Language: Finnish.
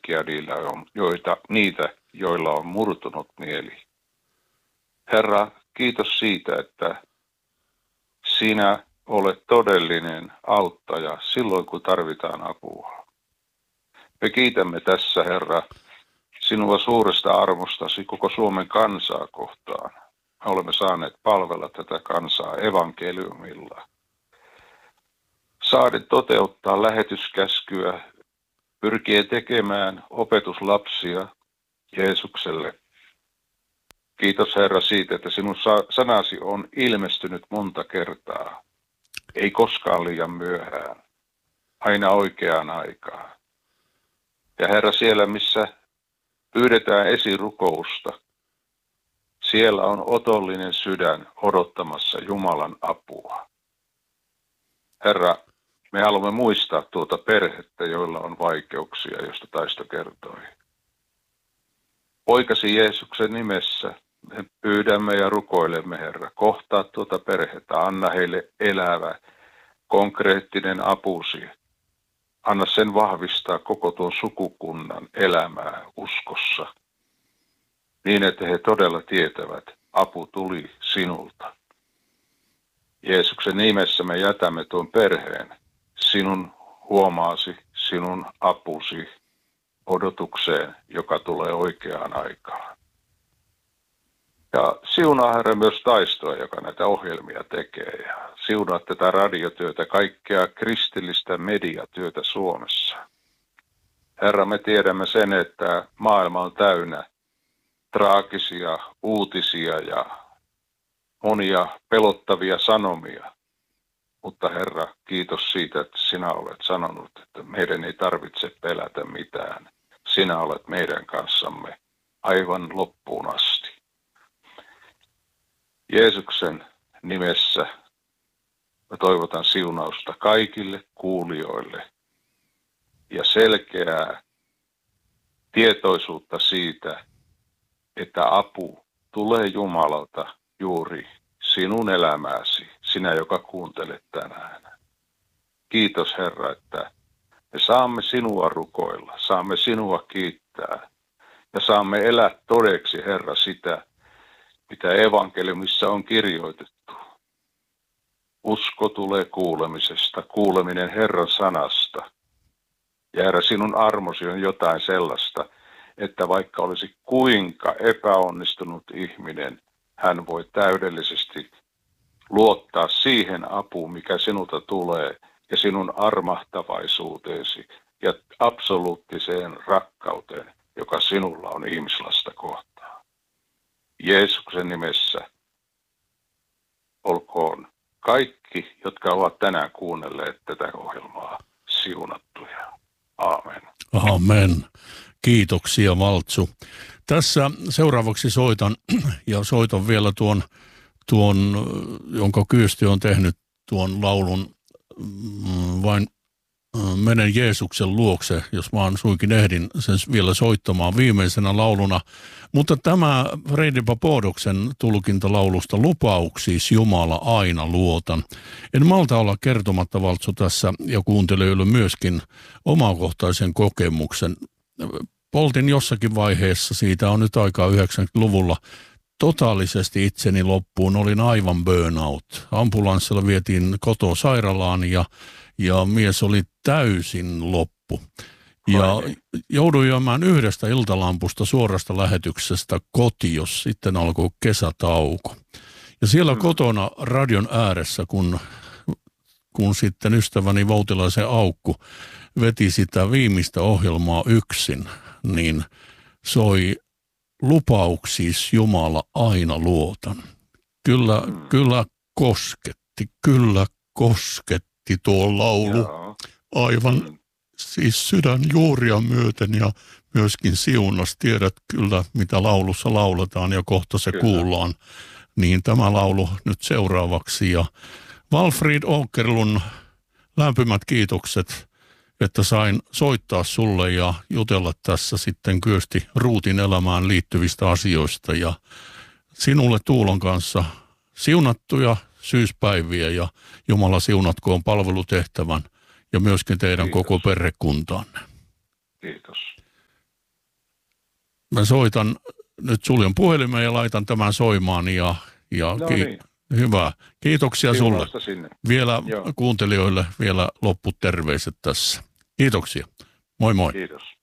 kaikkia niitä, joilla on murtunut mieli. Herra, kiitos siitä, että sinä olet todellinen auttaja silloin, kun tarvitaan apua. Me kiitämme tässä, Herra, sinua suuresta armostasi koko Suomen kansaa kohtaan. Me olemme saaneet palvella tätä kansaa evankeliumilla. Saaden toteuttaa lähetyskäskyä, pyrkien tekemään opetuslapsia Jeesukselle. Kiitos Herra siitä, että sinun sanasi on ilmestynyt monta kertaa. Ei koskaan liian myöhään, aina oikeaan aikaan. Ja Herra, siellä missä pyydetään esirukousta, siellä on otollinen sydän odottamassa Jumalan apua. Herra, me haluamme muistaa tuota perhettä, joilla on vaikeuksia, josta Taisto kertoi. Poikasi Jeesuksen nimessä me pyydämme ja rukoilemme, Herra, kohtaa tuota perhettä, anna heille elävä, konkreettinen apusi. Anna sen vahvistaa koko tuon sukukunnan elämää uskossa, niin että he todella tietävät, apu tuli sinulta. Jeesuksen nimessä me jätämme tuon perheen sinun huomaasi, sinun apusi odotukseen, joka tulee oikeaan aikaan. Ja siunaa Herra myös Taistoa, joka näitä ohjelmia tekee. Ja siunaa tätä radiotyötä, kaikkea kristillistä mediatyötä Suomessa. Herra, me tiedämme sen, että maailma on täynnä traagisia uutisia ja monia pelottavia sanomia. Mutta Herra, kiitos siitä, että sinä olet sanonut, että meidän ei tarvitse pelätä mitään. Sinä olet meidän kanssamme aivan loppuun asti. Jeesuksen nimessä mä toivotan siunausta kaikille kuulijoille ja selkeää tietoisuutta siitä, että apu tulee Jumalalta juuri sinun elämääsi, sinä joka kuuntelet tänään. Kiitos Herra, että me saamme sinua rukoilla, saamme sinua kiittää ja saamme elää todeksi, Herra, sitä, mitä evankeliumissa on kirjoitettu. Usko tulee kuulemisesta, kuuleminen Herran sanasta. Ja Herra, sinun armosi on jotain sellaista, että vaikka olisi kuinka epäonnistunut ihminen, hän voi täydellisesti luottaa siihen apuun, mikä sinulta tulee, ja sinun armahtavaisuuteesi ja absoluuttiseen rakkauteen, joka sinulla on ihmislasta kohtaan. Jeesuksen nimessä olkoon kaikki, jotka ovat tänään kuunnelleet tätä ohjelmaa, siunattuja. Aamen. Amen. Kiitoksia, Valtsu. Tässä seuraavaksi soitan vielä tuon jonka Kyösti on tehnyt tuon laulun vain menen Jeesuksen luokse, jos vaan suinkin ehdin sen vielä soittamaan viimeisenä lauluna. Mutta tämä Freidi Papodoksen tulkinta laulusta Lupauksiis Jumala aina luotan. En malta olla kertomatta, Valtsu, tässä ja kuuntelijoille myöskin omakohtaisen kokemuksen. Poltin jossakin vaiheessa, siitä on nyt aikaa 90-luvulla, totaalisesti itseni loppuun. Olin aivan burnout. Ambulanssilla vietiin kotoa sairaalaan ja mies oli täysin loppu. Ja jouduin jäämään yhdestä iltalampusta suorasta lähetyksestä kotiin, jos sitten alkoi kesätauko. Ja siellä kotona radion ääressä, kun sitten ystäväni Voutilaisen Aukku veti sitä viimeistä ohjelmaa yksin, niin soi Lupauksiis Jumala aina luotan. Kyllä kosketti tuo laulu. Aivan siis sydänjuuria myöten ja myöskin siunas. Tiedät kyllä, mitä laulussa lauletaan ja kohta se kuullaan. Niin tämä laulu nyt seuraavaksi. Ja Valfrid Åkerlund, lämpimät kiitokset, että sain soittaa sulle ja jutella tässä sitten Kyösti Ruutin elämään liittyvistä asioista. Ja sinulle Tuulon kanssa siunattuja syyspäiviä ja Jumala siunatkoon palvelutehtävän ja myöskin teidän koko perhekuntaanne. Kiitos. mä soitan, nyt suljen puhelimen ja laitan tämän soimaan No niin. Hyvä. Kiitoksia sulle. Sinne. Vielä Joo. kuuntelijoille vielä lopputerveiset tässä. Kiitoksia. Moi moi. Kiitos.